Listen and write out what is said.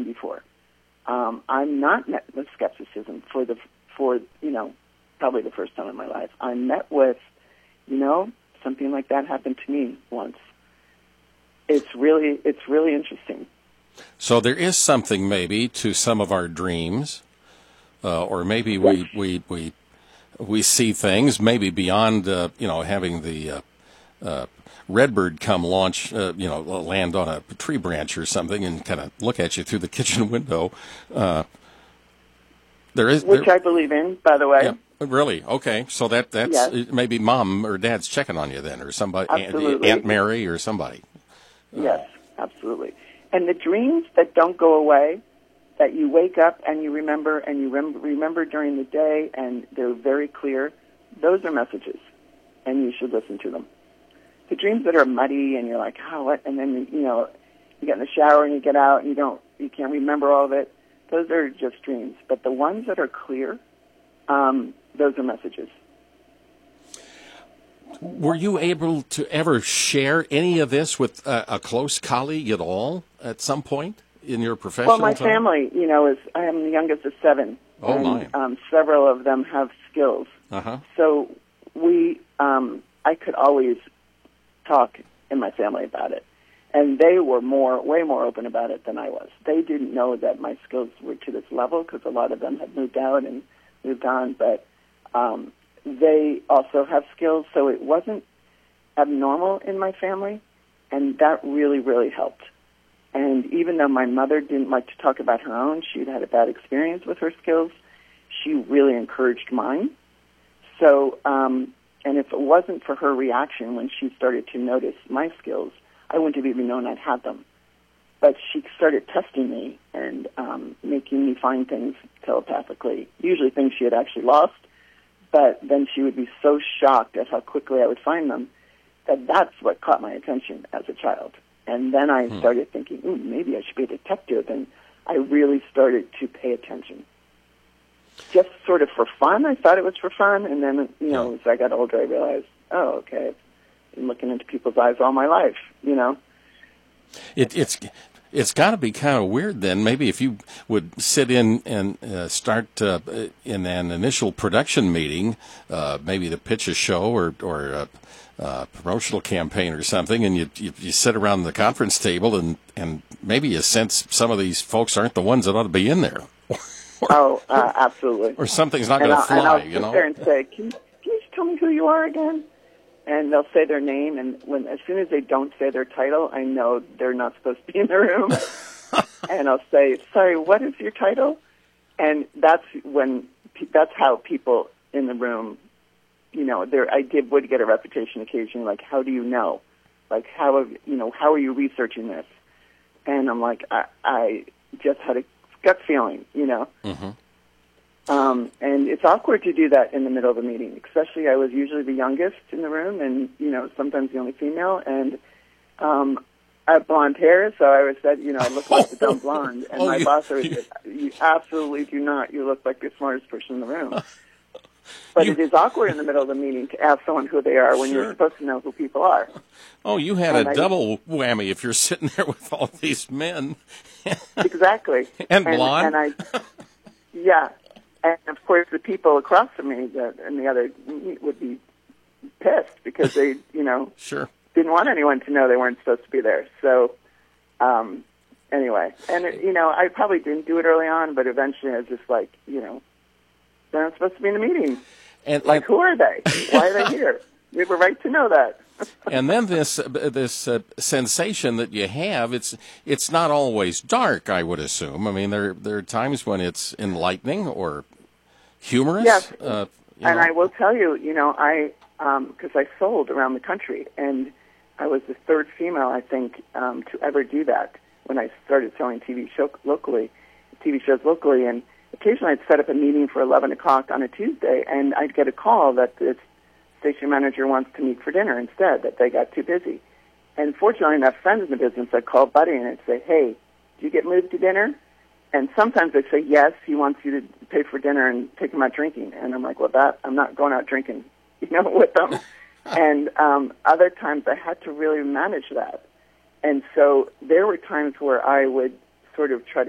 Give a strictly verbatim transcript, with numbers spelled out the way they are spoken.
before. Um, I'm not met with skepticism for the for you know probably the first time in my life. I'm met with, you know, something like that happened to me once. It's really it's really interesting. So there is something maybe to some of our dreams, uh, or maybe yes. we we we we see things maybe beyond uh, you know having the uh, uh, redbird come launch uh, you know land on a tree branch or something and kind of look at you through the kitchen window. Uh, there is which there, I believe in, by the way. Yeah, really? Okay, so that that's yes. maybe mom or dad's checking on you then, or somebody, absolutely. Aunt Mary or somebody. Yes, absolutely. And the dreams that don't go away, that you wake up and you remember and you rem- remember during the day and they're very clear, those are messages, and you should listen to them. The dreams that are muddy and you're like, oh, what? And then, you know, you get in the shower and you get out and you don't, you can't remember all of it. Those are just dreams. But the ones that are clear, um, those are messages. Were you able to ever share any of this with a, a close colleague at all at some point in your professional Well, my time? family, you know, is I am the youngest of seven. Oh, and, my. Um, several of them have skills. Uh-huh. So we, um, I could always talk in my family about it. And they were more, way more open about it than I was. They didn't know that my skills were to this level because a lot of them had moved out and moved on, but um, they also have skills, so it wasn't abnormal in my family, and that really, really helped. And even though my mother didn't like to talk about her own, she'd had a bad experience with her skills, she really encouraged mine. So, um, and if it wasn't for her reaction when she started to notice my skills, I wouldn't have even known I'd had them. But she started testing me and um, making me find things telepathically, usually things she had actually lost. But then she would be so shocked at how quickly I would find them that that's what caught my attention as a child. And then I hmm. started thinking, ooh, maybe I should be a detective. And I really started to pay attention. Just sort of for fun. I thought it was for fun. And then, you know, yeah. as I got older, I realized, oh, okay, I've been looking into people's eyes all my life, you know. It, it's it's got to be kind of weird then. Maybe if you would sit in and uh, start uh, in an initial production meeting, uh, maybe to pitch a show or or a, a promotional campaign or something, and you, you you sit around the conference table and and maybe you sense some of these folks aren't the ones that ought to be in there. or, oh, uh, absolutely. Or something's not and going to I'll, fly. and I'll you sit know. there and say, can you, can you just tell me who you are again? And they'll say their name, and when as soon as they don't say their title, I know they're not supposed to be in the room. And I'll say, sorry, what is your title? And that's when that's how people in the room, you know, there I did would get a reputation occasionally, like, how do you know? Like, how have, you know, how are you researching this? And I'm like, I, I just had a gut feeling, you know. Mm-hmm. Um, and it's awkward to do that in the middle of a meeting, especially I was usually the youngest in the room and, you know, sometimes the only female. And um, I have blonde hair, so I always said, you know, I look like the dumb blonde. And oh, my you, boss always said, you absolutely do not. You look like the smartest person in the room. But you, it is awkward in the middle of the meeting to ask someone who they are when sure. you're supposed to know who people are. Oh, you had and a I, double whammy if you're sitting there with all these men. Exactly. and blonde. And, and I, yeah. And, of course, the people across from me that, and the other would be pissed because they, you know, sure. didn't want anyone to know they weren't supposed to be there. So, um, anyway, and, it, you know, I probably didn't do it early on, but eventually I was just like, you know, they're not supposed to be in the meeting. And, like, and, who are they? Why are they here? We have a right to know that. And then this uh, this uh, sensation that you have, it's it's not always dark, I would assume. I mean, there there are times when it's enlightening or humorous. Yes, uh, and know. I will tell you, you know, I because um, I sold around the country, and I was the third female, I think, um, to ever do that when I started selling T V show locally, T V shows locally, and occasionally I'd set up a meeting for eleven o'clock on a Tuesday, and I'd get a call that this station manager wants to meet for dinner instead, that they got too busy. And fortunately enough, friends in the business, I'd call Buddy and I'd say, hey, do you get moved to dinner? And sometimes they'd say, yes, he wants you to pay for dinner and take him out drinking. And I'm like, well, that I'm not going out drinking, you know, with them. And um, other times I had to really manage that. And so there were times where I would sort of try to